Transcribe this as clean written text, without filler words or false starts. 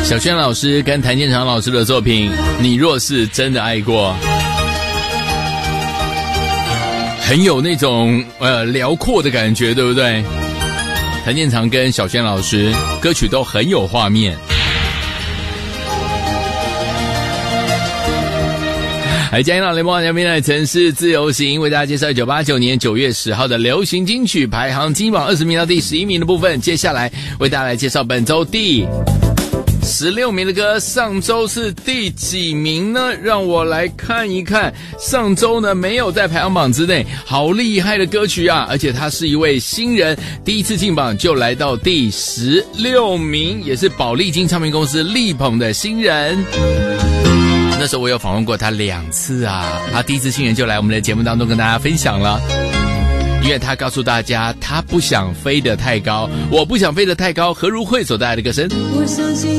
小轩老师跟谭健常老师的作品《你若是真的爱过》，很有那种辽阔的感觉，对不对？谭健常跟小轩老师歌曲都很有画面。来，嘉义老联播网那边的城市自由行为大家介绍1989年9月10号的流行金曲排行金榜20名到第11名的部分。接下来为大家来介绍本周第16名的歌，上周是第几名呢？让我来看一看，上周呢没有在排行榜之内，好厉害的歌曲啊！而且他是一位新人，第一次进榜就来到第16名，也是宝丽金唱片公司力捧的新人。那时候我有访问过他2次啊，他第一次新人就来我们的节目当中跟大家分享了。因为他告诉大家，他不想飞得太高，我不想飞得太高，何如会所带来的歌声。我相信